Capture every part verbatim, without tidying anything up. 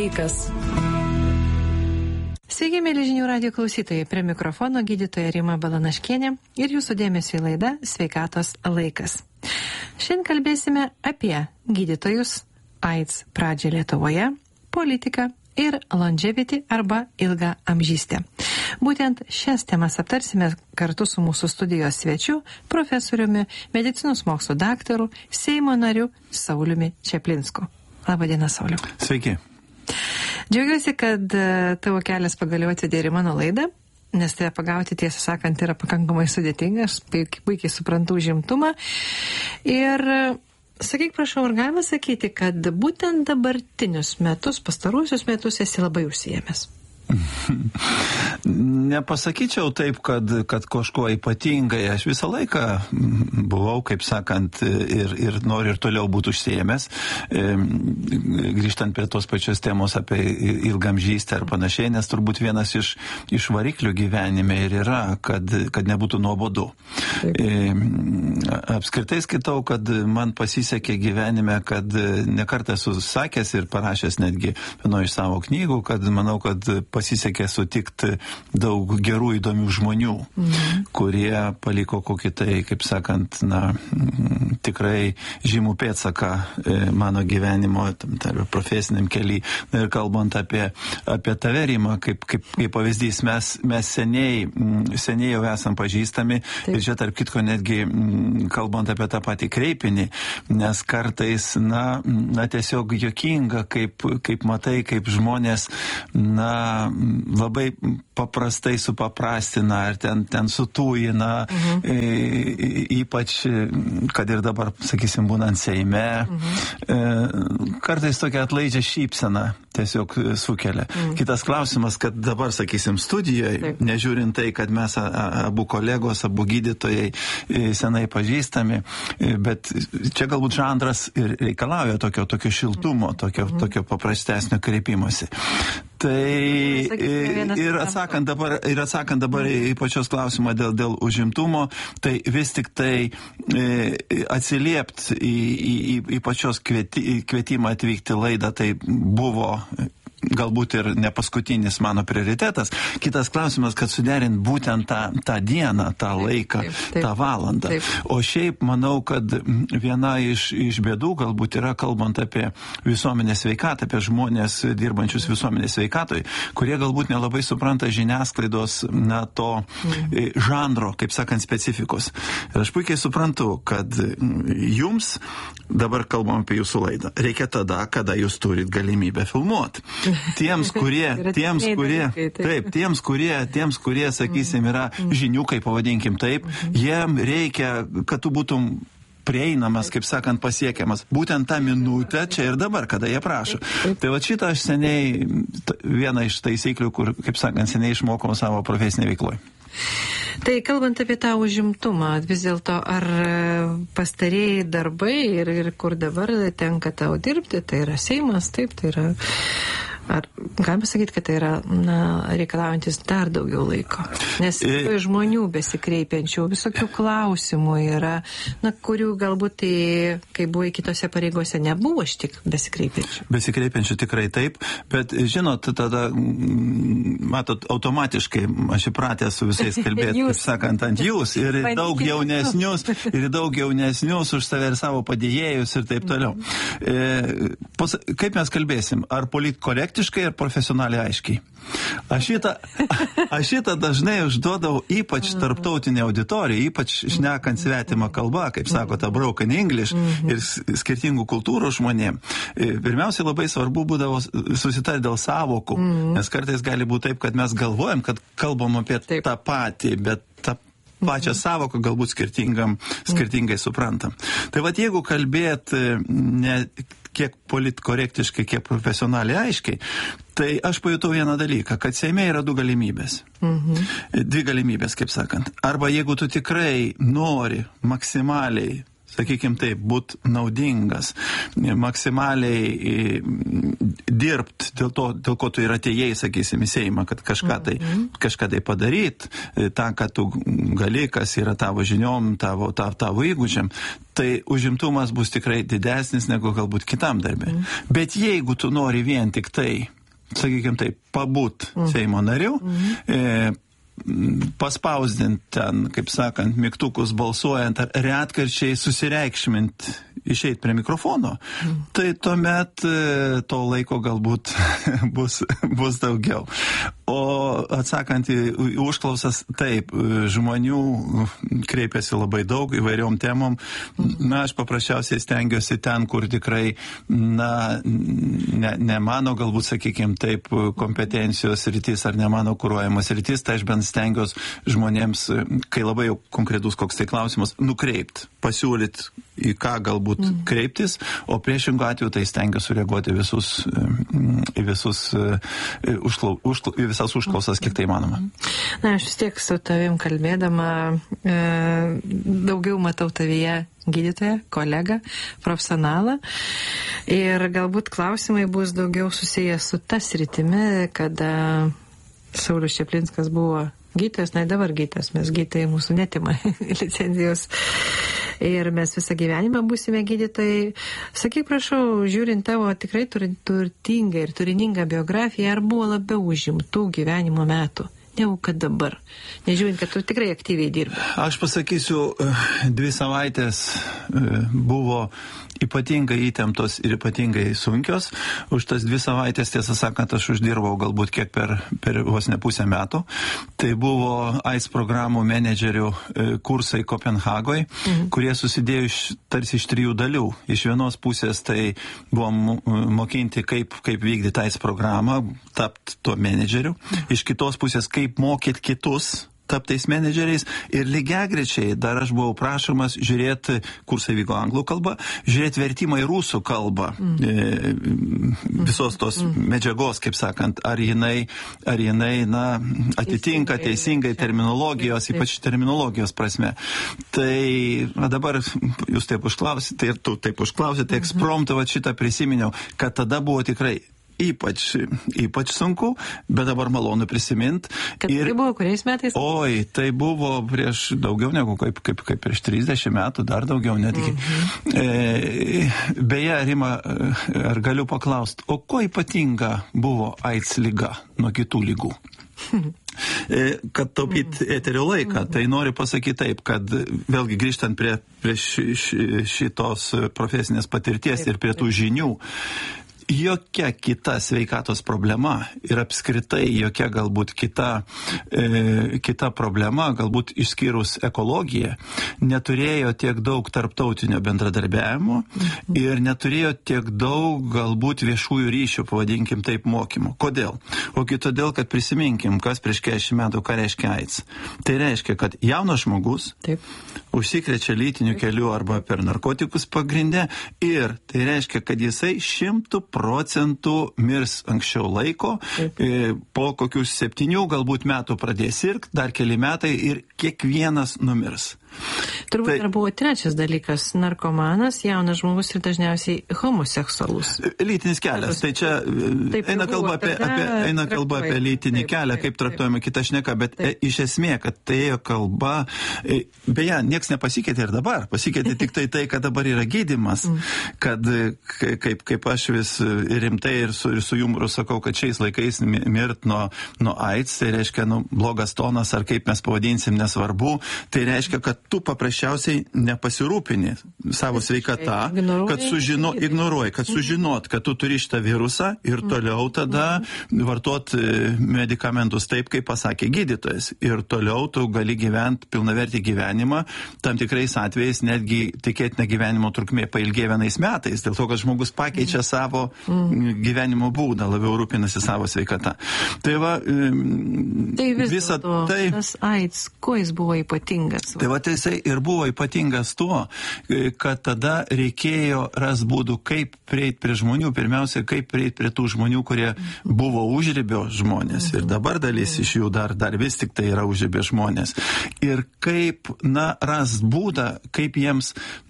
Laikas. Sveiki, mėly žinių radijo klausytojai, prie mikrofono gydytoja Rima Balanaškienė ir jūsų dėmesio į laidą Sveikatos laikas. Šiandien kalbėsime apie gydytojus, AIDS pradžią Lietuvoje, politiką ir longevity arba ilgą amžystę. Būtent šias temas aptarsime kartu su mūsų studijos svečiu, profesoriumi, medicinos mokslo daktaru, Seimo nariu Sauliumi Čeplinsku. Labadiena, Sauliu. Sveiki. Džiaugiuosi, kad tavo kelias pagaliau atvedė ir mano laidą, nes tave pagauti, tiesą sakant, yra pakankamai sudėtinga, aš puikiai suprantu užimtumą. Ir sakyk, prašau, ar galima sakyti, kad būtent dabartinius metus, pastaruosius metus esi labai užsiėmęs? Nepasakyčiau taip, kad, kad kažko ypatingai. Aš visą laiką buvau, kaip sakant, ir, ir noriu ir toliau būti užsiėmęs. Grįžtant prie tos pačios temos apie ilgamžystę ar panašiai, nes turbūt vienas iš, iš variklių gyvenime ir yra, kad, kad nebūtų nuobodu. Apskritai skaitau, kad man pasisekė gyvenime, kad nekartą esu sakęs ir parašęs netgi vienoje iš savo knygų, kad manau, kad pasisekė sutikti daug gerų įdomių žmonių, mhm. kurie paliko kokį tai, kaip sakant, na, tikrai žymų pėdsaką mano gyvenimo, tam profesiniam kely. Ir kalbant apie, apie tave, Rima, kaip, kaip, kaip pavyzdys, mes, mes seniai, seniai jau esam pažįstami. Taip. Ir čia tarp kitko netgi kalbant apie tą patį kreipinį, nes kartais, na, na tiesiog juokinga, kaip, kaip matai, kaip žmonės, na, labai paprastai supaprastina ar ten, ten sutūjina, mhm. e, ypač, kad ir dabar, sakysim, būnant Seime, mhm. e, kartais tokia atlaidžia šypsena tiesiog sukelia. Mhm. Kitas klausimas, kad dabar, sakysim, studijoje, taip. Nežiūrint tai, kad mes a, a, abu kolegos, abu gydytojai e, senai pažįstami, e, bet čia galbūt žanras ir reikalauja tokio, tokio šiltumo, tokio, mhm. tokio paprastesnio kreipimosi. Tai ir atsakant dabar, ir atsakant dabar į pačios klausimą dėl, dėl užimtumo, tai vis tik tai e, atsiliept į, į, į pačios kvieti, kvietimą atvykti laidą, tai buvo galbūt ir ne paskutinis mano prioritetas. Kitas klausimas, kad suderint būtent tą, tą dieną, tą laiką, taip, taip, tą valandą. Taip. O šiaip manau, kad viena iš, iš bėdų galbūt yra, kalbant apie visuomenės sveikatą, apie žmonės dirbančius visuomenės sveikatoj, kurie galbūt nelabai supranta žiniasklaidos, na, to mm. žanro, kaip sakant, specifikos. Ir aš puikiai suprantu, kad jums, dabar kalbam apie jūsų laidą, reikia tada, kada jūs turit galimybę filmuoti. Tiems, kurie, tiems, kurie, taip, tiems, kurie, tiems, kurie, sakysim, yra žiniukai, pavadinkim taip, jiem reikia, kad tu būtum prieinamas, kaip sakant, pasiekiamas. Būtent tą minutę čia ir dabar, kada jie prašo. Tai va šitą aš seniai, viena iš taisyklių, kur, kaip sakant, seniai išmokau savo profesinėje veikloje. Tai kalbant apie tą užimtumą, vis dėlto ar pastarėjai darbai ir, ir kur dabar tenka tau dirbti, tai yra Seimas, taip, tai yra, ar galima sakyti, kad tai yra, na, reikalaujantis dar daugiau laiko, nes e... žmonių besikreipiančių, visokių klausimų yra, na, kurių galbūt tai, kai buvai kitose pareigose, nebuvo štik besikreipiančių. Besikreipiančių tikrai taip, bet žinot, tada, matot, automatiškai aš įpratęs su visais kalbėti, kaip sakant, ant jūs ir daug jaunesnius, ir daug jaunesnius už save ir savo padėjėjus ir taip toliau. E, pos, kaip mes kalbėsim? Ar politkorektiškai, ar profesionaliai aiškiai? Aš šitą, aš šitą dažnai užduodau ypač tarptautinė auditorija, ypač šnekant svetimą kalbą, kaip sako, ta broken English ir skirtingų kultūrų žmonėm. Pirmiausia, labai svarbu būdavo susitarti dėl savokų, nes kartais gali būti taip, kad mes galvojam, kad kalbam apie taip. tą patį, bet tą pačią savoką galbūt skirtingam, skirtingai suprantam. Tai vat jeigu kalbėt ne kiek politkorektiškai, kiek profesionaliai aiškiai, tai aš pajutau vieną dalyką, kad Seime yra du galimybės. Mhm. Dvi galimybės, kaip sakant. Arba jeigu tu tikrai nori maksimaliai sakykime taip, būt naudingas, maksimaliai dirbt dėl to, dėl ko tu ir atėjai, sakysim, į Seimą, kad kažką tai, kažką tai padaryt, tą, kad tu gali, kas yra tavo žiniom, tavo, tavo, tavo įgūdžiam, tai užimtumas bus tikrai didesnis negu galbūt kitam darbė. Mm. Bet jeigu tu nori vien tik tai, sakykime taip, pabūt mm. Seimo nariu, mm. e, paspausdint ten, kaip sakant, mygtukus balsuojant ar retkarčiai susireikšmint, išeit prie mikrofono, mm. tai tuomet to laiko galbūt bus, bus daugiau. O atsakant į užklausas, taip, žmonių kreipiasi labai daug įvairiom temom. Na, aš paprasčiausiai stengiuosi ten, kur tikrai, na, ne, ne mano, galbūt, sakykime, taip, kompetencijos rytis ar ne mano kuruojamas rytis, tai aš bent stengiuosi žmonėms, kai labai jau konkretus koks tai klausimas, nukreipt, pasiūlyt, į ką galbūt mm. kreiptis, o priešingų atveju tai stengiuosi sureaguoti visus, į visus, užklau, užklau, į visas užklausas, kiek tai įmanoma. Na, aš vis tiek su tavim kalbėdama e, daugiau matau tavyje gydytoją, kolegą, profesionalą. Ir galbūt klausimai bus daugiau susijęs su tas rytimi, kada Saulius Čaplinskas buvo gydytojas, na dabar gydytojas, mes gydytojai mūsų netima licenzijos. Ir mes visą gyvenimą būsime gydytojai. Sakyk, prašau, žiūrint tavo tikrai turtingą ir turiningą biografiją, ar buvo labiau užimtų gyvenimo metų, negu kad dabar? Nežiūrint, kad tu tikrai aktyviai dirbi. Aš pasakysiu, dvi savaitės buvo ypatingai įtemptos ir ypatingai sunkios. Už tas dvi savaitės, tiesą sakant, aš uždirbau galbūt kiek per, per vos ne pusę metų. Tai buvo AIDS programų menedžerių kursai Kopenhagoje, mhm. kurie susidėjo iš, tarsi iš trijų dalių. Iš vienos pusės tai buvom mokinti, kaip, kaip vykdyti AIDS programą, tapti tuo menedžeriu. Mhm. Iš kitos pusės, kaip mokyti kitus taptais menedžeriais, ir lygiagrečiai dar aš buvau prašomas žiūrėti, kursai vyko anglų kalba, žiūrėti vertimą į rusų kalbą, mm. e, visos tos mm. medžiagos, kaip sakant, ar jinai, ar jinai na, atitinka teisingai terminologijos, ypač terminologijos prasme. Tai na, dabar jūs taip užklausite, ir tu taip užklausite, tai ekspromtu va šitą prisiminiau, kad tada buvo tikrai Ypač, ypač sunku, bet dabar malonu prisimint. Kad ir, tai buvo kuriais metais? Oi, tai buvo prieš daugiau negu kaip, kaip, kaip prieš trisdešimt metų, dar daugiau netgi. Mm-hmm. E, beje, Rima, ar galiu paklausti, o kuo ypatinga buvo AIDS liga nuo kitų lygų? Kad taupyti eterio laiką, tai noriu pasakyti taip, kad vėlgi grįžtant prie, prie šitos profesinės patirties ir prie tų žinių, jokia kita sveikatos problema ir apskritai jokia galbūt kita, e, kita problema, galbūt išskyrus ekologiją, neturėjo tiek daug tarptautinio bendradarbiavimo ir neturėjo tiek daug galbūt viešųjų ryšių, pavadinkim taip, mokymų. Kodėl? Ogi todėl, kad prisiminkim, kas prieš keturiasdešimt metų, ką reiškia AIDS. Tai reiškia, kad jaunas žmogus taip. Užsikrečia lytiniu keliu arba per narkotikus pagrinde, ir tai reiškia, kad jisai šimtų procentų mirs anksčiau laiko, e, po kokius septynių galbūt metų pradės sirgt, dar keli metai ir kiekvienas numirs. Turbūt tai, dar buvo trečias dalykas - narkomanas, jaunas žmogus ir dažniausiai homoseksualus. Lytinis kelias. Tai čia taip, eina kalba apie, apie, eina kalba apie lytinį taip, kelią, taip, kaip traktuojama kita šneka, bet e, iš esmė, kad tai kalba, e, beje, nieks nepasikeitė ir dabar. Pasikeitė tik tai tai, kad dabar yra gydymas, kad kaip, kaip aš vis rimtai ir su, ir su jumoru sakau, kad šiais laikais mirt nuo, nuo AIDS, tai reiškia, nu, blogas tonas, ar kaip mes pavadinsim, nesvarbu. Tai reiškia, kad tu paprasčiausiai nepasirūpini savo sveikata, kad sužino, ignoruoji, kad sužinot, kad tu turi šitą virusą ir toliau tada vartot medikamentus taip, kaip pasakė gydytojas. Ir toliau tu gali gyventi pilnavertį gyvenimą, tam tikrais atvejais netgi tikėtina gyvenimo trukmė pailgėja vienais metais, dėl to, kad žmogus pakeičia savo gyvenimo būdą, labiau rūpinasi savo sveikata. Tai va, tai vis visa to, tai... tas AIDS, kuo jis buvo ypatingas? Tai va, tai jisai ir buvo ypatingas tuo, kad tada reikėjo ras būdų, kaip prieiti prie žmonių, pirmiausia, kaip prieiti prie tų žmonių, kurie buvo užribio žmonės. Ir dabar dalis iš jų dar, dar vis tik tai yra užribio žmonės. Ir kaip, na, ras būdą, kaip jiems, na,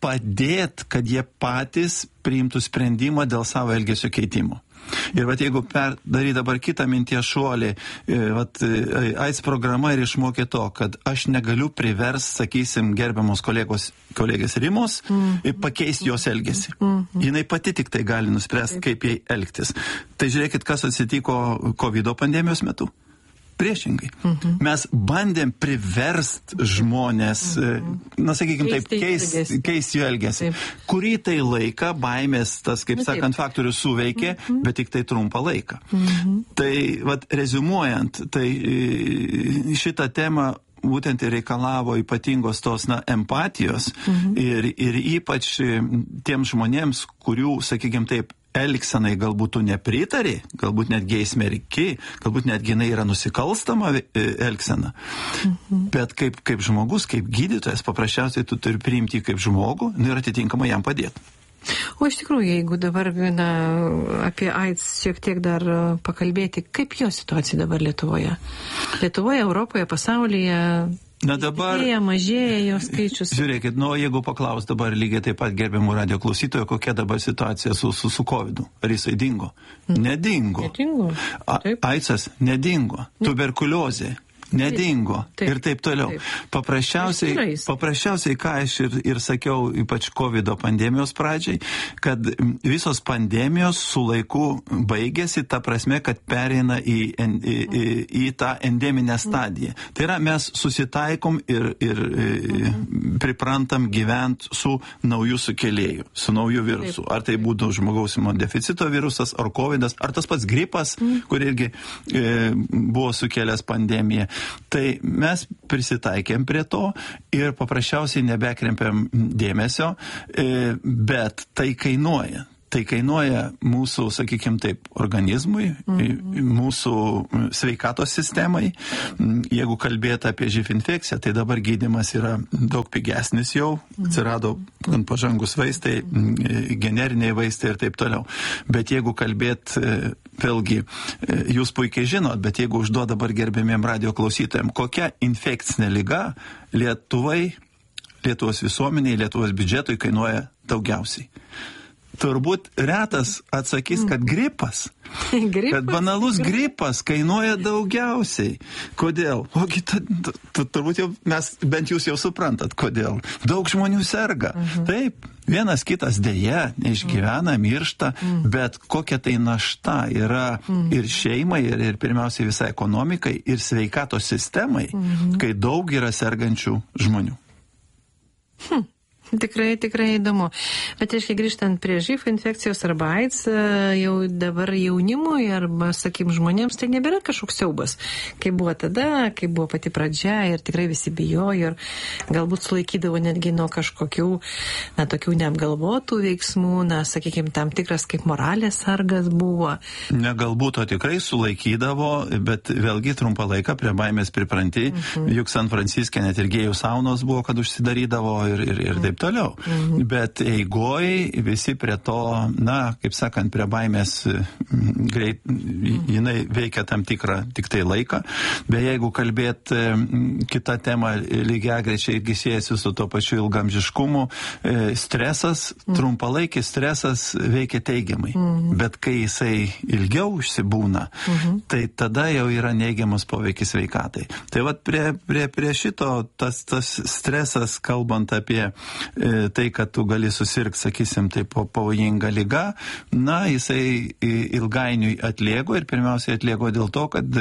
padėti, kad jie patys priimtų sprendimą dėl savo elgesio keitimo. Ir vat jeigu perdaryti dabar kitą minties šuolį, vat AIDS programa ir išmokė to, kad aš negaliu privers, sakysim, gerbiamos kolegos, kolegės Rimos, mm. pakeisti jos elgesį. Mm. Jinai pati tik tai gali nuspręsti, kaip jai elgtis. Tai žiūrėkit, kas atsitiko COVID pandemijos metu. Priešingai. Mhm. Mes bandėm priverst žmonės, mhm. na, sakykime taip, keisti keist jų elgesį. Taip. Kurį tai laiką baimės, tas, kaip Na, sakant, taip. faktorius suveikė, mhm. bet tik tai trumpą laiką. Mhm. Tai, vat, rezumuojant, tai šitą temą būtent ir reikalavo ypatingos tos, na, empatijos mhm. ir, ir ypač tiems žmonėms, kurių, sakykime taip, elgsenai galbūt tu nepritari, galbūt netgi įsmerki, galbūt netgi jinai yra nusikalstama elgsena. Mhm. Bet kaip, kaip žmogus, kaip gydytojas, paprasčiausiai tu turi priimti kaip žmogų ir atitinkamai jam padėti. O iš tikrųjų, jeigu dabar na, apie AIDS šiek tiek dar pakalbėti, kaip jo situacija dabar Lietuvoje? Lietuvoje, Europoje, pasaulyje... Na dabar... Didėja, mažėja jo skaičius. Žiūrėkit, nu, jeigu paklaus dabar lygiai taip pat gerbiamų radio klausytojų, kokia dabar situacija su, su, su covidu. Ar jisai dingo? Mm. Nedingo. Nedingo. AIDSas nedingo. Ne. Tuberkuliozė. Nedingo taip, ir taip toliau. Taip. Paprasčiausiai, paprasčiausiai, ką aš ir, ir sakiau, ypač COVID pandemijos pradžiai, kad visos pandemijos su laiku baigėsi, ta prasme, kad pereina į, į, į, į tą endeminę stadiją. Tai yra, mes susitaikom ir, ir mhm. priprantam gyventi su nauju sukėlėju, su nauju virusu. Taip. Ar tai būtų žmogaus imunodeficito virusas, ar COVIDas, ar tas pats gripas, mhm. kur irgi e, buvo sukėlęs pandemiją. Tai mes prisitaikėm prie to ir paprasčiausiai nebekrempiam dėmesio, bet tai kainuoja. Tai kainuoja mūsų, sakykime taip, organizmui, mm-hmm. mūsų sveikatos sistemai. Jeigu kalbėti apie živ infekciją, tai dabar gydymas yra daug pigesnis jau, atsirado gan pažangus vaistai, generiniai vaistai ir taip toliau. Bet jeigu kalbėti, vėlgi, jūs puikiai žinot, bet jeigu užduoda dabar gerbėmiem radio klausytojams, kokia infekcinė liga Lietuvai, Lietuvos visuomeniai, Lietuvos biudžetui kainuoja daugiausiai. Turbūt retas atsakys, kad gripas, gripas kad banalus gripas kainuoja daugiausiai. Kodėl? Ogi, turbūt jau mes, bent jūs jau suprantat, kodėl. Daug žmonių serga. Uh-huh. Taip, vienas kitas dėja neišgyvena, miršta, uh-huh. bet kokia tai našta yra uh-huh. ir šeimai, ir, ir pirmiausiai visai ekonomikai, ir sveikatos sistemai, uh-huh. kai daug yra sergančių žmonių. Hmm. Tikrai, tikrai įdomu. Bet, aiškiai, grįžtant prie živ infekcijos arba AIDS, jau dabar jaunimui arba, sakykim, žmonėms tai nebėra kažkoks siaubas. Kaip buvo tada, kaip buvo pati pradžia ir tikrai visi bijojo ir galbūt sulaikydavo netgi nuo kažkokių, na, tokių neapgalvotų veiksmų, na, sakykim, tam tikras kaip moralės sargas buvo. Ne galbūt, o tikrai sulaikydavo, bet vėlgi trumpą laiką prie baimės pripranti. Mhm. Juk San Franciske net ir gėjų saunos buvo, kad užsidarydavo ir, ir, ir taip toliau. Mhm. Bet eigoj visi prie to, na, kaip sakant, prie baimės greit, jinai veikia tam tikrą tik tai laiką. Bet jeigu kalbėt kitą temą lygiagrečiai irgi siejasi su to pačiu ilgamžiškumu, stresas, mhm. trumpalaikis stresas veikia teigiamai. Mhm. Bet kai jisai ilgiau užsibūna, mhm. tai tada jau yra neigiamas poveikis sveikatai. Tai vat prie, prie, prie šito tas, tas stresas, kalbant apie tai, kad tu gali susirgti, sakysim, tai pavojinga liga, na, jisai ilgainiui atlėgo ir pirmiausiai atlėgo dėl to, kad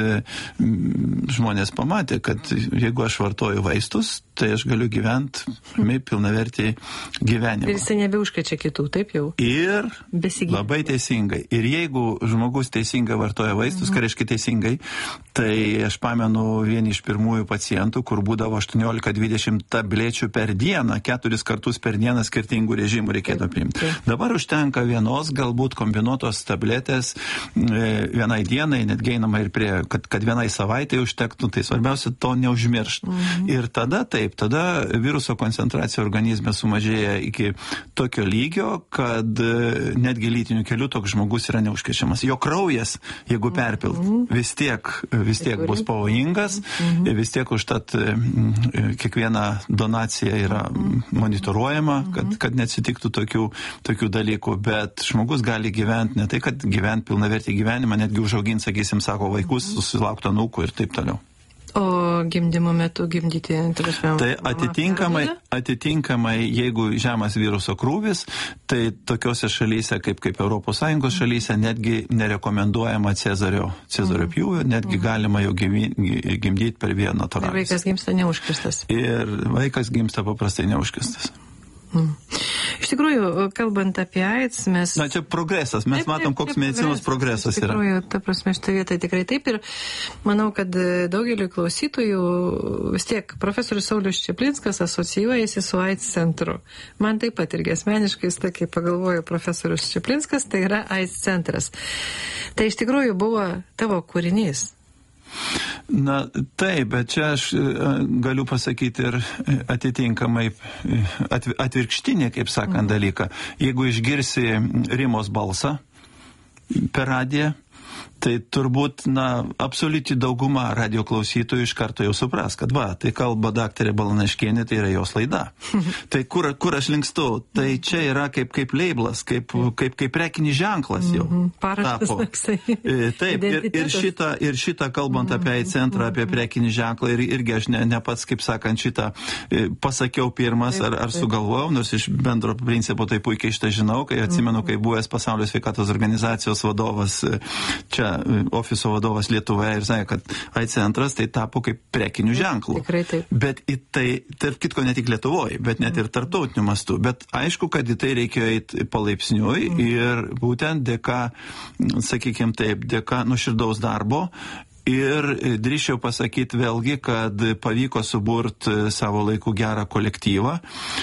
žmonės pamatė, kad jeigu aš vartoju vaistus, tai aš galiu gyventi pilnavertį gyvenimą. Ir jisai nebeužkrečia kitų, taip jau? Ir Besigydė. Labai teisingai. Ir jeigu žmogus teisingai vartoja vaistus, mhm. ką reiškia teisingai, tai aš pamenu vienį iš pirmųjų pacientų, kur būdavo aštuoniolika dvidešimt tablečių per dieną, keturis kartus per dieną skirtingų režimų reikėtų priimti. Dabar užtenka vienos, galbūt kombinuotos tabletės vienai dienai, net einama ir prie, kad, kad vienai savaitai užtektų, tai svarbiausia to neužmiršti. Mhm. Ir tada tai taip, tada viruso koncentracija organizme sumažėja iki tokio lygio, kad netgi lytiniu keliu toks žmogus yra neužkrečiamas. Jo kraujas, jeigu perpilt, vis tiek, vis tiek bus pavojingas, vis tiek užtat kiekviena donacija yra monitoruojama, kad, kad neatsitiktų tokių, tokių dalykų, bet žmogus gali gyventi, ne tai, kad gyventi pilnavertį gyvenimą, netgi užauginti, sakysim, sako vaikus, susilaukti anūkų ir taip toliau. O gimdymo metu gimdyti, tai atitinkamai, atitinkamai, jeigu žemas viruso krūvis, tai tokiose šalyse, kaip, kaip Europos Sąjungos šalyse, netgi nerekomenduojama cezario, cezario pjūvio, netgi galima jau gimdyti per vieną toraką. Ir vaikas gimsta neužkristas. Ir vaikas gimsta paprastai neužkristas. Mm. Iš tikrųjų, kalbant apie AIDS, mes... Na, čia progresas. Mes taip, matom, koks taip, medicinos progresas, progresas yra. Iš tikrųjų, ta prasme, šitą vietą tikrai taip. Ir manau, kad daugeliu klausytojų vis tiek profesorius Saulius Čeplinskas asocijuojasi su AIDS centru. Man taip pat irgi asmeniškai, kai pagalvoju profesorius Čeplinskas, tai yra AIDS centras. Tai iš tikrųjų buvo tavo kūrinys. Na, taip, bet čia aš galiu pasakyti ir atitinkamai atvirkštinį, kaip sakant, dalyką. Jeigu išgirsi Rimos balsą per radiją, tai turbūt, na, absoliuti dauguma radio klausytojų iš karto jau supras, kad va, tai kalba daktarė Balanaškienė, tai yra jos laida. Tai kur, kur aš linkstu? Tai čia yra kaip, kaip labels, kaip, kaip, kaip prekinis ženklas jau. Paraštas toksai. Taip, ir, ir, šitą, ir šitą kalbant apie AIDS centrą, apie prekinį ženklą, ir, irgi aš ne, ne pats, kaip sakant, šitą pasakiau pirmas, ar, ar sugalvojau, nors iš bendro principo tai puikiai šitą žinau, kai atsimenu, kai buvęs Pasaulio sveikatos organizacijos vadovas čia ofiso vadovas Lietuvoje ir sakė, kad AIDS centras tai tapo kaip prekinių ženklų. Tikrai taip. Bet į tai, tarp kitko, ne tik Lietuvoje, bet net ir tarptautiniu mastu. Bet aišku, kad į tai reikėjo eiti palaipsniui ir būtent dėka, sakykime taip, dėka nuoširdaus darbo. Ir drįsčiau pasakyti vėlgi, kad pavyko suburti savo laikų gerą kolektyvą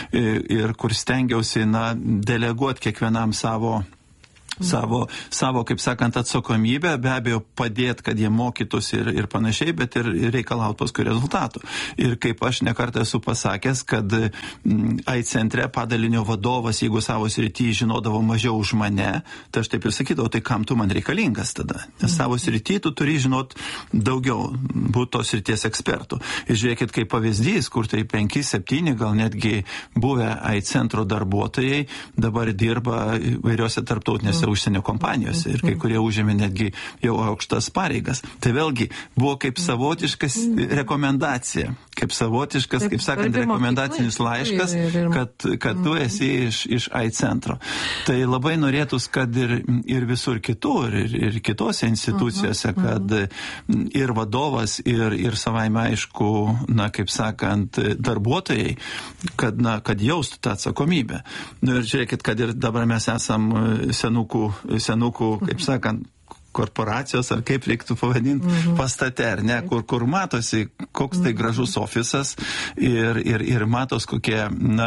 ir kur stengiausi, na, deleguoti kiekvienam savo Savo, savo, kaip sakant, atsakomybę, be abejo padėti, kad jie mokytųsi ir, ir panašiai, bet ir reikalauti paskui rezultatų. Ir kaip aš nekartą esu pasakęs, kad AIDS centre padalinio vadovas, jeigu savo srity žinodavo mažiau už mane, tai aš taip ir sakydavau, tai kam tu man reikalingas tada? Nes savo srity tu turi žinot daugiau, būti tos srities ekspertų. Ir žiūrėkit, kaip pavyzdys, kur tai penki, septyni, gal netgi buvę AIDS centro darbuotojai dabar dirba vairiose tarptautinėse užsienio kompanijose ir kai kurie užėmė netgi jau aukštas pareigas. Tai vėlgi buvo kaip savotiškas rekomendacija, kaip savotiškas, kaip sakant, rekomendacinis laiškas, kad, kad tu esi iš, iš AIDS centro. Tai labai norėtus, kad ir, ir visur kitur, ir, ir kitose institucijose, kad ir vadovas, ir, ir savaime aišku, na, kaip sakant, darbuotojai, kad, na, kad jaustų tą atsakomybę. Nu, ir žiūrėkit, kad ir dabar mes esam senukų senukų, kaip sakant, korporacijos, ar kaip reiktų pavadinti, mm-hmm. pastate, ar ne, kur, kur matosi, koks tai gražus ofisas ir, ir, ir matos, kokie, na,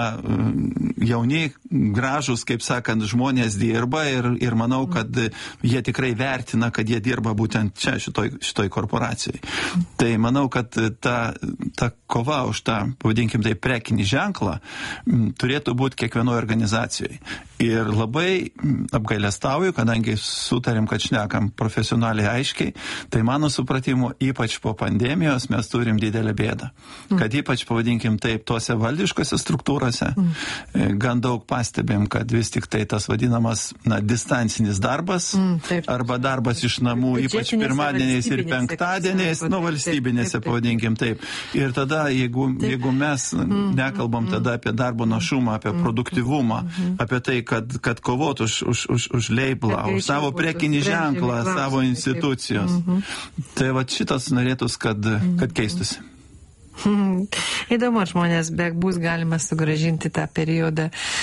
jauni, gražus, kaip sakant, žmonės dirba ir, ir manau, kad jie tikrai vertina, kad jie dirba būtent čia, šitoj, šitoj korporacijai. Tai manau, kad ta, ta kova už tą, pavadinkim tai, prekinį ženklą turėtų būti kiekvienoje organizacijoje. Ir labai apgailestauju, kadangi sutarėm, kad šnekam profesionaliai aiškiai, tai mano supratimu, ypač po pandemijos mes turim didelę bėdą. Kad ypač, pavadinkim taip, tuose valdiškose struktūrose mm. gan daug pastebėm, kad vis tik tai tas vadinamas, na, distancinis darbas mm, taip, arba darbas iš namų, ypač pirmadieniais ir penktadieniais, nu, valstybinėse, pavadinkim taip. Ir tada, jeigu, jeigu mes mm, nekalbam mm, tada apie darbo našumą, apie produktyvumą, mm, apie tai, kad, kad kovot už, už, už, už leiblą, už savo prekinį ženklą, savo institucijos. Mm-hmm. Tai va šitas norėtus, kad, kad keistusi. Įdomu, ar žmonės be bus galima sugražinti tą periodą.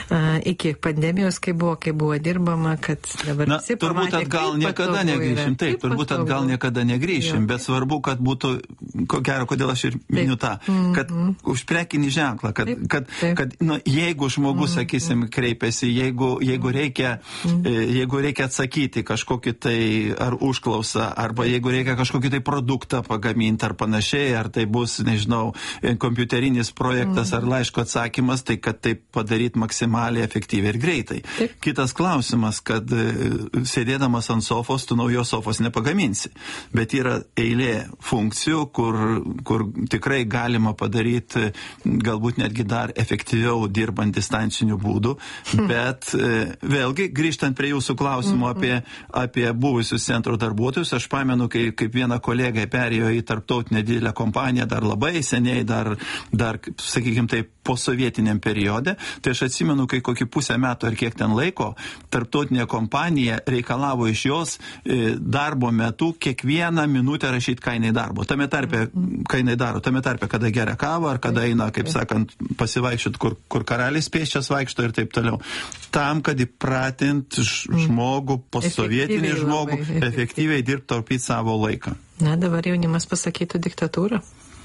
iki pandemijos, kai buvo, kai buvo dirbama, kad dabar Na, visi turbūt pamatė, atgal kaip niekada patogu negrįšim. yra. Taip, Kaip turbūt patogu. atgal niekada negrįšim, Jo. bet svarbu, kad būtų, ko gero, kodėl aš ir miniu tą, kad už prekinį ženklą, kad, Taip, kad, taip. kad nu, jeigu žmogus, sakysim, kreipiasi, jeigu, jeigu, reikia, e, jeigu reikia atsakyti kažkokį tai ar užklausą, arba jeigu reikia kažkokį tai produktą pagaminti ar panašiai, ar tai bus, nežinau, kompiuterinis projektas ar laiško atsakymas, tai kad tai padaryti maksimaliai efektyviai ir greitai. Taip. Kitas klausimas, kad e, sėdėdamas ant sofos, tu naujos sofos nepagaminsi. Bet yra eilė funkcijų, kur, kur tikrai galima padaryti galbūt netgi dar efektyviau dirbant distanciniu būdu. Bet e, vėlgi, grįžtant prie jūsų klausimo apie, apie buvusius centro darbuotojus, aš pamenu, kai, kaip viena kolegė perėjo į tarptautinę didelę kompaniją, dar labai seniai, dar, dar sakykime, taip, posovietiniam periode, tai aš atsimenu, kai kokį pusę metų ar kiek ten laiko, tarptautinė kompanija reikalavo iš jos e, darbo metu kiekvieną minutę rašyti, ką jinai darbo. Tame tarpe, ką jinai daro, tame tarpe, kada geria kavą, ar kada eina, kaip sakant, pasivaikščiot, kur, kur karalis pėsčias vaikšto ir taip toliau. Tam, kad įpratint žmogų, posovietinį Efektyviai žmogų, labai, efektyviai. efektyviai dirbti, taupyti savo laiką. Na, dabar jaunimas pasakytų diktatūrą.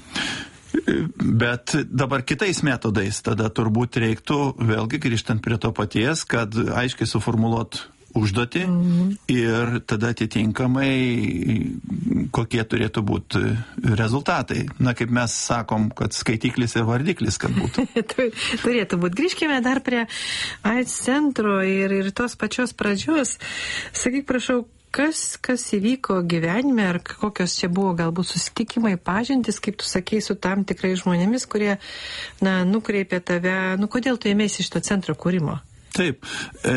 Bet dabar kitais metodais tada turbūt reiktų, vėlgi grįžtant prie to paties, kad aiškiai suformuluot užduotį mm-hmm. ir tada atitinkamai kokie turėtų būti rezultatai. Na, kaip mes sakom, kad skaitiklis ir vardiklis, kad būtų. Turėtų būti. Grįžkime dar prie AIDS centro ir, ir tos pačios pradžios. Sakyk, prašau, Kas, kas įvyko gyvenime, ar kokios čia buvo galbūt susitikimai, pažintis, kaip tu sakei, su tam tikrai žmonėmis, kurie, na, nukreipė tave, nu, kodėl tu ėmėsi šito centro kūrimo? Taip, e,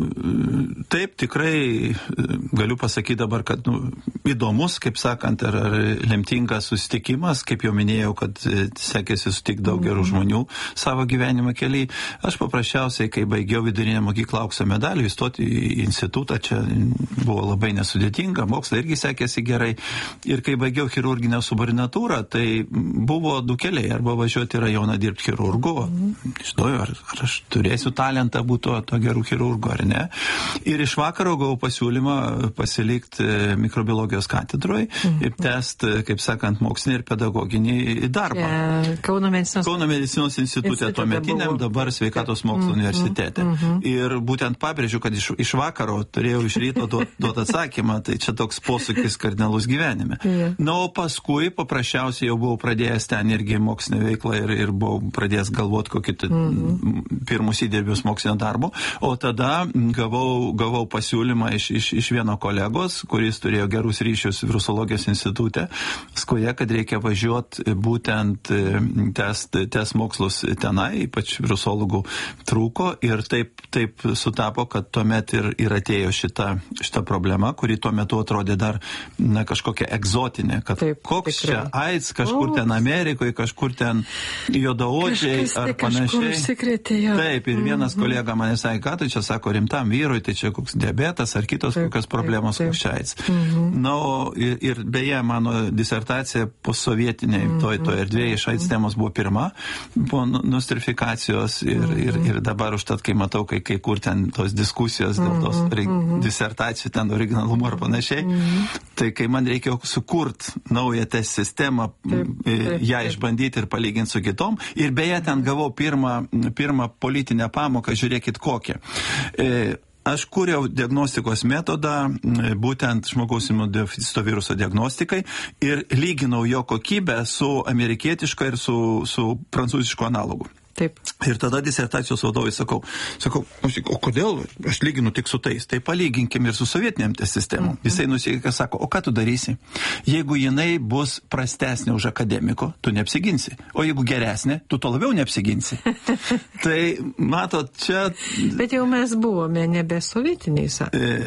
taip tikrai galiu pasakyti dabar, kad nu, įdomus, kaip sakant, ar, ar lemtingas susitikimas, kaip jau minėjau, kad sekėsi sutikti daug gerų žmonių savo gyvenimo keliai. Aš paprasčiausiai, kai baigiau vidurinę mokyklą aukso medalių, įstoti į institutą, čia buvo labai nesudėtinga, mokslai irgi sekėsi gerai. Ir kai baigiau chirurginę subordinatūrą, tai buvo du keliai, arba važiuoti į rajoną dirbti chirurgu, žinau, ar, ar aš turėsiu talentą būti to gerų chirurgų, ar ne. Ir iš vakaro gavau pasiūlymą pasilikti mikrobiologijos katedroje mhm. ir tęsti, kaip sakant, mokslinį ir pedagoginį darbą. Ja, Kauno medicinos, Kauno medicinos institutė tuometiniam, dabar sveikatos mokslo mhm. universitete. Mhm. Ir būtent pabrėžiu, kad iš, iš vakaro turėjau iš ryto duoti duot atsakymą, tai čia toks posūkis kardinalus gyvenime. Ja. Na, o paskui paprasčiausiai jau buvau pradėjęs ten irgi mokslinę veiklą ir, ir buvau pradėjęs galvoti kokį mhm. pirmus įdirbius mokslinio darbo. O tada gavau, gavau pasiūlymą iš, iš, iš vieno kolegos, kuris turėjo gerus ryšius virusologijos institute, skoje, kad reikia važiuoti būtent test, test mokslus tenai, ypač virusologų trūko ir taip, taip sutapo, kad tuomet ir, ir atėjo šita, šita problema, kuri tuo metu atrodė dar na, kažkokia egzotinė, kad taip, koks tikrai. Čia AIDS, kažkur o. ten Amerikoje, kažkur ten juodaodžiai ar panašiai. Taip, ir vienas mm-hmm. kolega man sakė, ką tu čia sako rimtam vyrui, tai čia koks diabetas ar kitos taip, kokios problemos, koks čia AIDS. Mm-hmm. Na, ir, ir beje, mano disertacija posovietiniai mm-hmm. toj, toj erdvėje iš AIDS temos buvo pirma, po nostrifikacijos ir, mm-hmm. ir, ir dabar užtat, kai matau, kai, kai kur ten tos diskusijos dėl tos mm-hmm. disertacijų, ten originalumo ar panašiai, mm-hmm. tai kai man reikėjo sukurti naują test sistemą, taip, taip, ją išbandyti ir palyginti su kitom, ir beje, ten gavau pirmą, pirmą politinę pamoką, žiūrėkit kokią. E, Aš kūriau diagnostikos metodą, būtent žmogaus imunodeficito viruso diagnostikai ir lyginau jo kokybę su amerikietiška ir su, su prancūzišku analogu. Taip. Ir tada disertacijos vadovai sakau, sakau, o kodėl aš lyginu tik su tais? Tai palyginkim ir su sovietiniam test sistemom. Mm-hmm. Jisai nusikė, sako, o ką tu darysi? Jeigu jinai bus prastesnė už akademiko, tu neapsiginsi. O jeigu geresnė, tu to labiau neapsiginsi. Tai, matot, čia... Bet jau mes buvome nebe sovietiniais.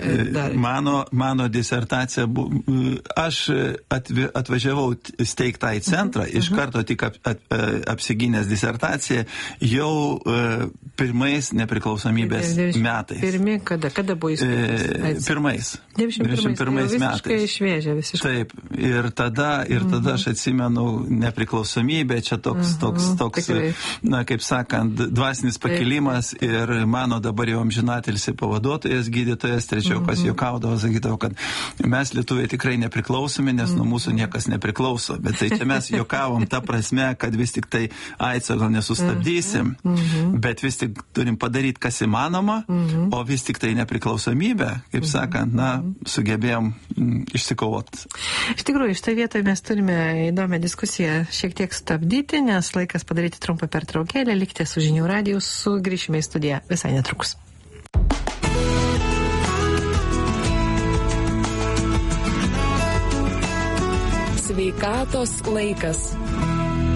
Mano, mano disertacija, bu... aš atvi, atvažiavau steigtą į centrą, mm-hmm. iš karto tik ap, ap, apsiginęs disertaciją jau e, pirmais nepriklausomybės metais. Pirmi kada? Kada buvo įsteigtas? Pirmais. devyniasdešimt pirmais metais. Visiškai šviežia, visiškai. Taip, ir tada, ir tada aš atsimenu nepriklausomybę, čia toks, toks, toks, na, kaip sakant, dvasinis pakilimas ir mano dabar jau amžinatilsi pavaduotojas, gydytojas, trečiokas juokaudavo, sakydavo, kad mes lietuviai tikrai nepriklausomi, nes nuo mūsų niekas nepriklauso. Bet tai čia mes juokavom tą prasme, kad vis tik tai aico gal nesustabdysim, bet vis tik turim padaryti, kas įmanoma, o vis tik tai nepriklausomybę, kaip sakant, na, sugebėjom išsikovoti. Iš tikrųjų, šitą vietą mes turime įdomią diskusiją šiek tiek stabdyti, nes laikas padaryti trumpą pertraukėlę, likite su Žinių radiju, sugrįšime į studiją visai netrukus. Sveikatos laikas.